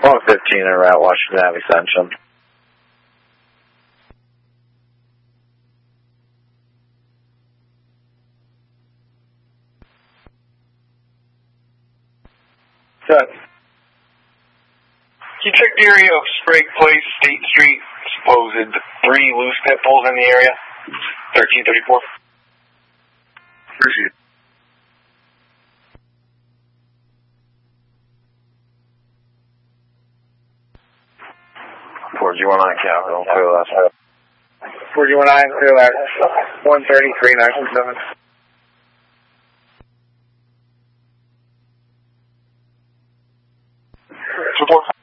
115 en route, Washington Ave Extension. Set. Can you check the area of Sprague Place, State Street, supposed 3 loose pit bulls in the area? 1334. Appreciate it. Ford G19 Capital, clear last. 4G19, clear last. 133, 927. Support.